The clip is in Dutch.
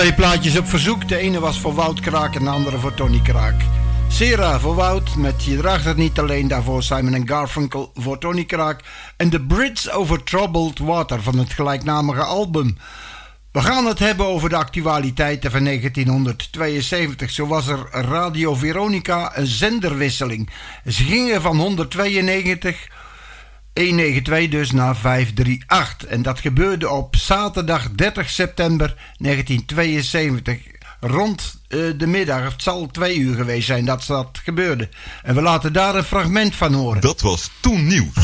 Twee plaatjes op verzoek. De ene was voor Wout Kraak en de andere voor Tony Kraak. Sera voor Wout met Je draagt het niet alleen. Daarvoor Simon & Garfunkel voor Tony Kraak. En The Bridge Over Troubled Water van het gelijknamige album. We gaan het hebben over de actualiteiten van 1972. Zo was er Radio Veronica een zenderwisseling. Ze gingen van 192... 192 dus naar 538. En dat gebeurde op zaterdag 30 september 1972. Rond de middag. Het zal 2 uur geweest zijn dat gebeurde. En we laten daar een fragment van horen. Dat was toen nieuws.